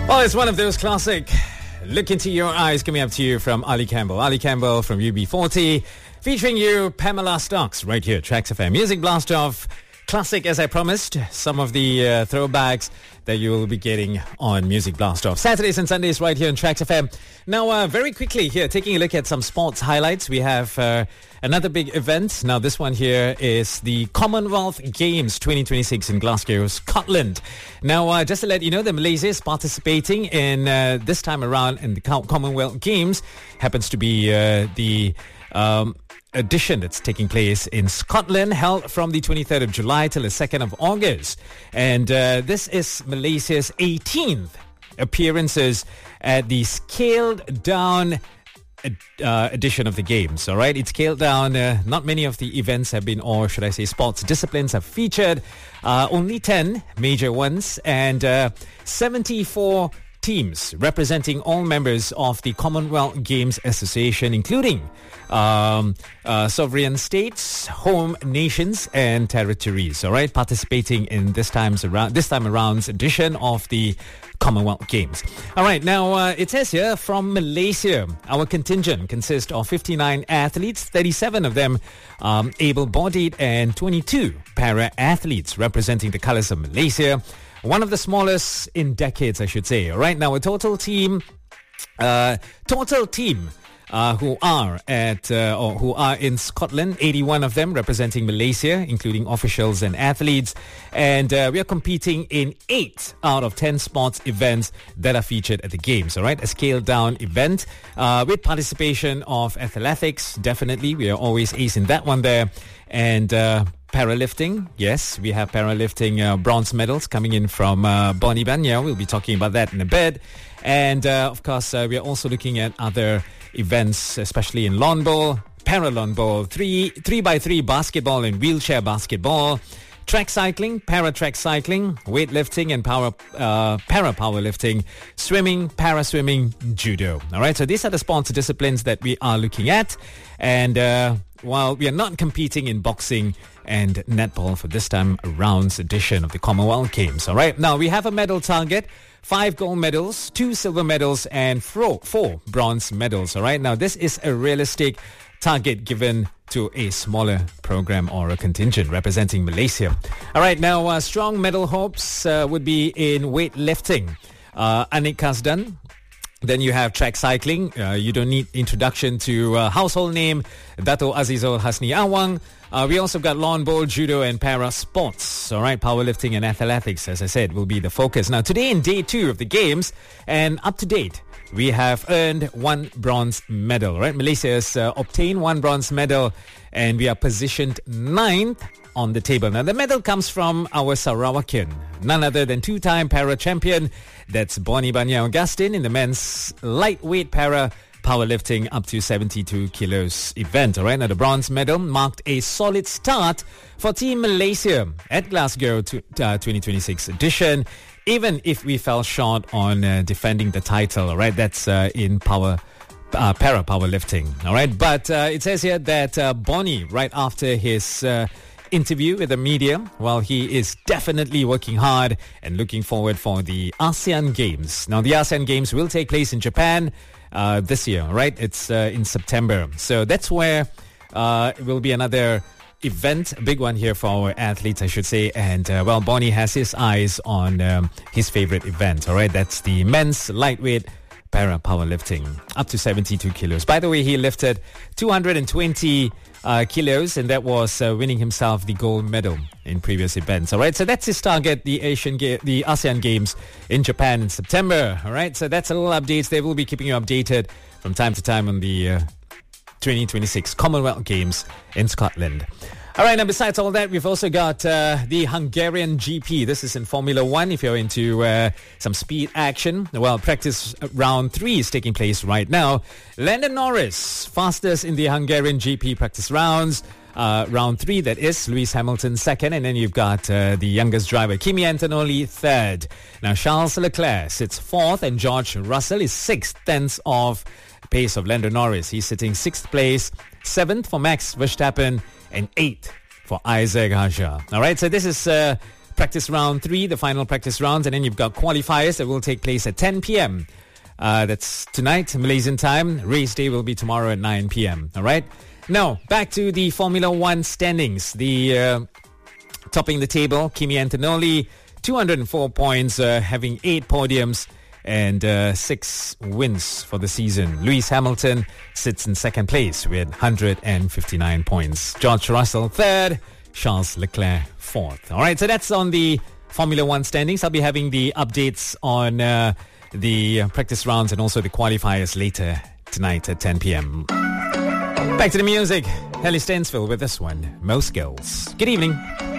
Well, it's one of those classic Look Into Your Eyes coming up to you from Ali Campbell. Ali Campbell from UB40, featuring you, Pamela Stocks, right here, Tracks FM. Music blast off. Classic, as I promised, some of the throwbacks that you will be getting on Music Blast Off. Saturdays and Sundays right here on Tracks FM. Now, very quickly here, taking a look at some sports highlights. We have another big event. Now, this one here is the Commonwealth Games 2026 in Glasgow, Scotland. Now, just to let you know that Malaysia is participating in this time around in the Commonwealth Games. Happens to be the edition that's taking place in Scotland, held from the 23rd of July till the 2nd of August. And this is Malaysia's 18th appearances at the scaled down edition of the Games. All right, it's scaled down. Not many of the events have been, or should I say sports disciplines have featured. Only 10 major ones and 74 teams representing all members of the Commonwealth Games Association, including sovereign states, home nations and territories, all right, participating in this time around's edition of the Commonwealth Games. All right, now it says here from Malaysia, our contingent consists of 59 athletes, 37 of them able-bodied and 22 para-athletes representing the colours of Malaysia. One of the smallest in decades, I should say. All right, now a total team who are in Scotland, 81 of them representing Malaysia, including officials and athletes. And we are competing in 8 out of 10 sports events that are featured at the Games. All right, a scaled down event with participation of athletics. Definitely, we are always ace in that one there. And Paralifting, yes, we have paralifting bronze medals coming in from Bonnie Banyao. We'll be talking about that in a bit. And of course, we are also looking at other events, especially in lawn bowl, para-lawn bowl, 3x3 basketball and wheelchair basketball, track cycling, para-track cycling, weightlifting and para-powerlifting, swimming, para-swimming, judo. All right, so these are the sports disciplines that we are looking at. And while we are not competing in boxing and netball for this time around's edition of the Commonwealth Games. All right, now we have a medal target. 5 gold medals, 2 silver medals, and 4 bronze medals. All right, now this is a realistic target given to a smaller program or a contingent representing Malaysia. All right, now strong medal hopes would be in weightlifting. Anik Kasdan. Then you have track cycling. You don't need introduction to household name, Dato' Azizul Hasni Awang. We also got lawn bowl, judo and para sports. All right, powerlifting and athletics, as I said, will be the focus. Now, today in day 2 of the Games, and up to date, we have earned 1 bronze medal. Right, Malaysia has obtained 1 bronze medal, and we are positioned 9th on the table. Now, the medal comes from our Sarawakian, none other than 2-time para champion. That's Bonnie Banyao Augustine in the men's lightweight para powerlifting up to 72 kilos event. All right, now the bronze medal marked a solid start for Team Malaysia at Glasgow 2026 edition, even if we fell short on defending the title. All right, that's in para powerlifting. All right, but it says here that Bonnie, right after his interview with the media, while he is definitely working hard and looking forward for the ASEAN Games. Now, the ASEAN Games will take place in Japan this year, right? It's in September. So that's where it will be another event, a big one here for our athletes, I should say. And, well, Bonnie has his eyes on his favorite event, all right? That's the men's lightweight para powerlifting, up to 72 kilos. By the way, he lifted 220 kilos, and that was winning himself the gold medal in previous events. All right, so that's his target, the ASEAN Games in Japan in September. All right, so that's a little updates. They will be keeping you updated from time to time on the 2026 Commonwealth Games in Scotland. All right, and besides all that, we've also got the Hungarian GP. This is in Formula 1 if you're into some speed action. Well, practice round 3 is taking place right now. Lando Norris, fastest in the Hungarian GP practice rounds. Round 3, that is. Lewis Hamilton second, and then you've got the youngest driver, Kimi Antonelli, third. Now, Charles Leclerc sits 4th, and George Russell is 6th, tenths of pace of Lando Norris. He's sitting 6th place, 7th for Max Verstappen, and 8th for Isaac Hajar. All right, so this is practice round 3, the final practice rounds, and then you've got qualifiers that will take place at 10 p.m. That's tonight, Malaysian time. Race day will be tomorrow at 9 p.m. All right? Now, back to the Formula One standings. The topping the table, Kimi Antonelli, 204 points, having 8 podiums and 6 wins for the season. Lewis Hamilton sits in second place with 159 points. George Russell third, Charles Leclerc fourth. All right, so that's on the Formula One standings. I'll be having the updates on the practice rounds and also the qualifiers later tonight at 10 p.m. Back to the music. Helly Stensville with this one, Most Girls. Good evening.